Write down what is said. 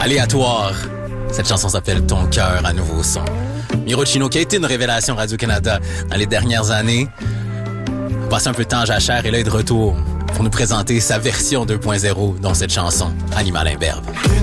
Aléatoire. Cette chanson s'appelle Ton cœur à nouveau son. Miro Chino, qui a été une révélation Radio-Canada dans les dernières années, a passé un peu de temps à Jachère et là est de retour pour nous présenter sa version 2.0, dont cette chanson, Animal imberbe.